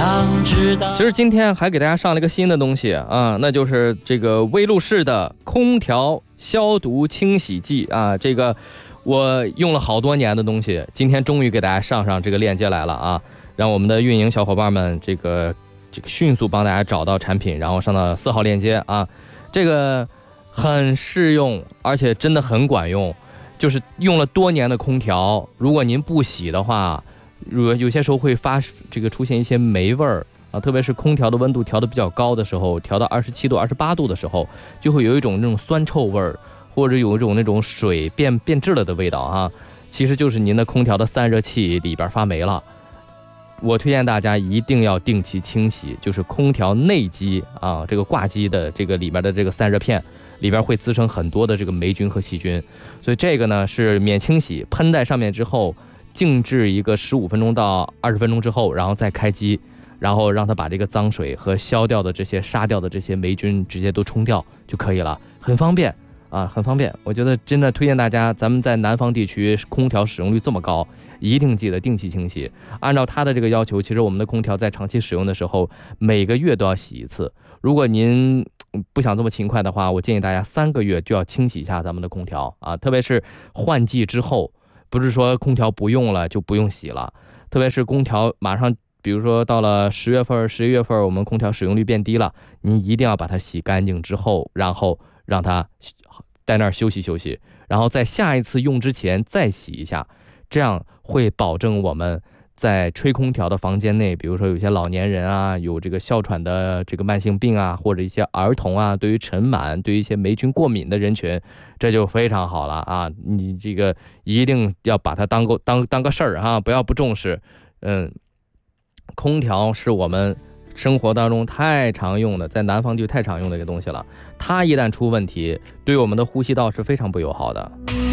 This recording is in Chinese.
其实今天还给大家上了一个新的东西啊，那就是这个威露士的空调消毒清洗剂啊，这个我用了好多年的东西，今天终于给大家上这个链接来了啊，让我们的运营小伙伴们这个迅速帮大家找到产品，然后上到4号链接啊，这个很适用，而且真的很管用，就是用了多年的空调，如果您不洗的话，有些时候会出现一些霉味儿啊，特别是空调的温度调得比较高的时候，调到27度、28度的时候，就会有一种那种酸臭味儿，或者有一种那种水变质了的味道啊，其实就是您的空调的散热器里边发霉了。我推荐大家一定要定期清洗，就是空调内机啊，这个挂机的这个里边的这个散热片里边会滋生很多的这个霉菌和细菌，所以这个呢是免清洗，喷在上面之后静置一个15分钟到20分钟之后，然后再开机，然后让它把这个脏水和杀掉的这些霉菌直接都冲掉就可以了，很方便啊，很方便。我觉得真的推荐大家，咱们在南方地区空调使用率这么高，一定记得定期清洗。按照它的这个要求，其实我们的空调在长期使用的时候，每个月都要洗一次。如果您不想这么勤快的话，我建议大家3个月就要清洗一下咱们的空调啊，特别是换季之后。不是说空调不用了就不用洗了，特别是空调马上，比如说到了10月份、11月份，我们空调使用率变低了，您一定要把它洗干净之后，然后让它在那儿休息休息，然后在下一次用之前再洗一下，这样会保证我们在吹空调的房间内，比如说有些老年人啊，有这个哮喘的这个慢性病啊，或者一些儿童啊，对于尘螨、对于一些霉菌过敏的人群，这就非常好了啊！你这个一定要把它当个事儿啊，不要不重视。空调是我们生活当中太常用的，在南方就太常用的一个东西了，它一旦出问题，对我们的呼吸道是非常不友好的。